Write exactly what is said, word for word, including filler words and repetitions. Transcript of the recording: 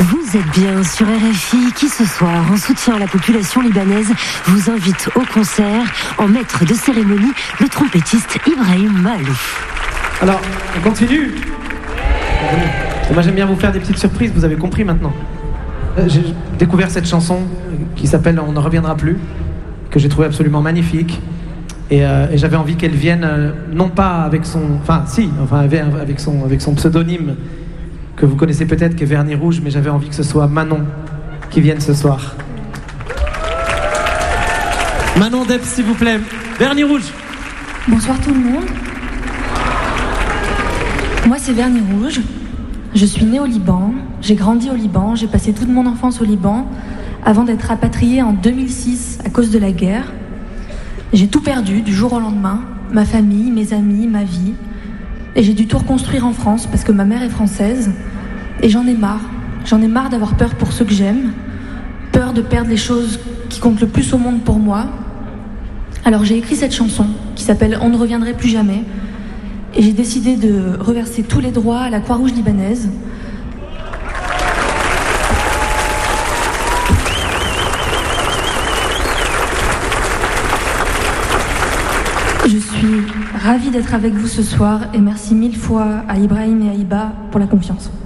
Vous êtes bien sur R F I qui ce soir, en soutien à la population libanaise, vous invite au concert en maître de cérémonie le trompettiste Ibrahim Malouf. Alors, on continue. Moi j'aime bien vous faire des petites surprises, vous avez compris maintenant. J'ai découvert cette chanson qui s'appelle On ne reviendra plus, que j'ai trouvé absolument magnifique. Et, euh, et j'avais envie qu'elle vienne, euh, non pas avec son... Enfin, si, enfin avec son, avec son pseudonyme, que vous connaissez peut-être, qui est Vernis Rouge, mais j'avais envie que ce soit Manon qui vienne ce soir. Manon Debs, s'il vous plaît. Vernis Rouge. Bonsoir tout le monde. Moi, c'est Vernis Rouge. Je suis née au Liban, j'ai grandi au Liban, j'ai passé toute mon enfance au Liban, avant d'être rapatriée en deux mille six à cause de la guerre. J'ai tout perdu du jour au lendemain, ma famille, mes amis, ma vie. Et j'ai dû tout reconstruire en France parce que ma mère est française. Et j'en ai marre. J'en ai marre d'avoir peur pour ceux que j'aime, peur de perdre les choses qui comptent le plus au monde pour moi. Alors j'ai écrit cette chanson qui s'appelle « On ne reviendrait plus jamais ». Et j'ai décidé de reverser tous les droits à la Croix-Rouge libanaise. Je suis ravie d'être avec vous ce soir et merci mille fois à Ibrahim et à Iba pour la confiance.